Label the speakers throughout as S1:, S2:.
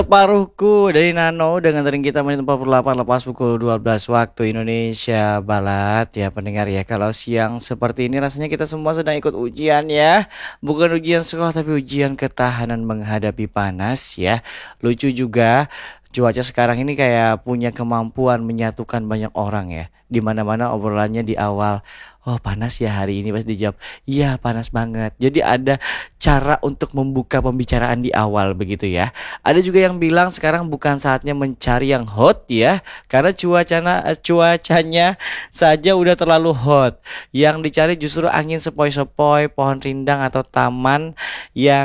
S1: Paruhku dari Nano dengan ring kita menit 48 lepas pukul 12 waktu Indonesia Barat ya pendengar ya. Kalau siang seperti ini rasanya kita semua sedang ikut ujian ya. Bukan ujian sekolah tapi ujian ketahanan menghadapi panas ya. Lucu juga cuaca sekarang ini kayak punya kemampuan menyatukan banyak orang ya. Di mana-mana obrolannya di awal, oh panas ya hari ini, pas dijawab iya panas banget. Jadi ada cara untuk membuka pembicaraan di awal begitu ya. Ada juga yang bilang sekarang bukan saatnya mencari yang hot ya, karena cuacanya saja udah terlalu hot. Yang dicari justru angin sepoi-sepoi, pohon rindang atau taman yang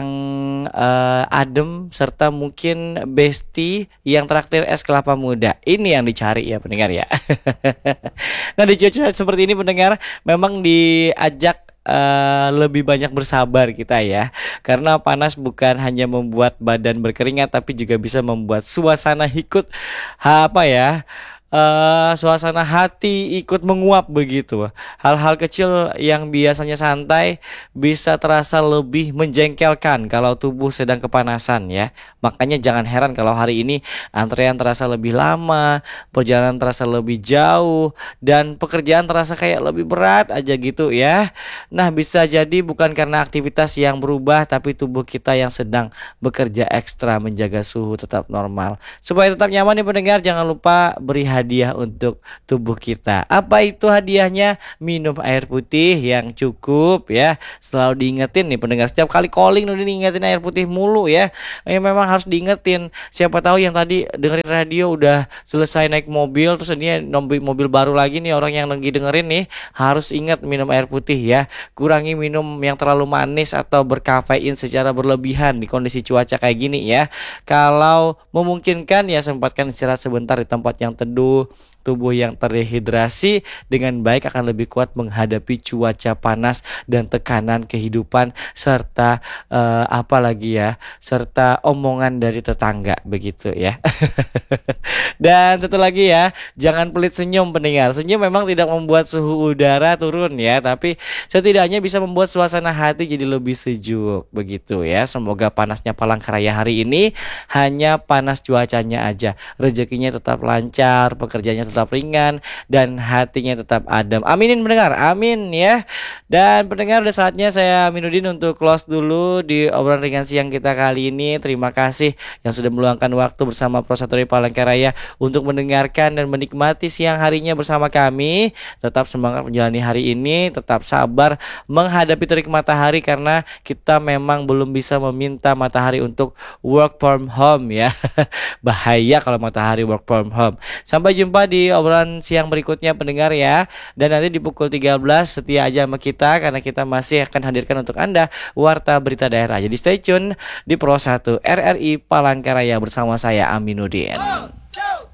S1: adem serta mungkin besti yang traktir es kelapa muda. Ini yang dicari ya pendengar ya. Nah di cuaca seperti ini pendengar memang diajak lebih banyak bersabar kita ya. Karena panas bukan hanya membuat badan berkeringat tapi juga bisa membuat suasana ikut apa ya? Suasana hati ikut menguap begitu. Hal-hal kecil yang biasanya santai bisa terasa lebih menjengkelkan kalau tubuh sedang kepanasan ya. Makanya jangan heran kalau hari ini antrean terasa lebih lama, perjalanan terasa lebih jauh, dan pekerjaan terasa kayak lebih berat aja gitu ya. Nah, bisa jadi bukan karena aktivitas yang berubah, tapi tubuh kita yang sedang bekerja ekstra menjaga suhu tetap normal. Supaya tetap nyaman nih pendengar, jangan lupa beri hadiah untuk tubuh kita. Apa itu hadiahnya? Minum air putih yang cukup ya. Selalu diingetin nih pendengar, setiap kali calling udah diingetin air putih mulu ya. Memang harus diingetin. Siapa tahu yang tadi dengerin radio udah selesai naik mobil, terus ini mobil baru lagi nih, orang yang lagi dengerin nih harus ingat minum air putih ya. Kurangi minum yang terlalu manis atau berkafein secara berlebihan di kondisi cuaca kayak gini ya. Kalau memungkinkan ya sempatkan istirahat sebentar di tempat yang teduh. Tubuh yang terhidrasi dengan baik akan lebih kuat menghadapi cuaca panas dan tekanan kehidupan serta apa lagi ya, serta omongan dari tetangga begitu ya. Dan satu lagi ya, jangan pelit senyum pendengar. Senyum memang tidak membuat suhu udara turun ya, tapi setidaknya bisa membuat suasana hati jadi lebih sejuk begitu ya. Semoga panasnya Palangkaraya hari ini hanya panas cuacanya aja. Rezekinya tetap lancar, pekerjaannya tetap ringan, dan hatinya tetap adem. Aminin pendengar, amin ya. Dan pendengar udah saatnya saya Aminuddin untuk close dulu di obrolan ringan siang kita kali ini. Terima kasih yang sudah meluangkan waktu bersama Pro Satori Palangkaraya untuk mendengarkan dan menikmati siang harinya bersama kami. Tetap semangat menjalani hari ini, tetap sabar menghadapi terik matahari karena kita memang belum bisa meminta matahari untuk work from home ya. Bahaya kalau matahari work from home. Sampai jumpa di obrolan siang berikutnya pendengar ya. Dan nanti di pukul 13 setia aja sama kita karena kita masih akan hadirkan untuk Anda warta berita daerah. Jadi stay tune di Pro 1 RRI Palangkaraya bersama saya Aminuddin.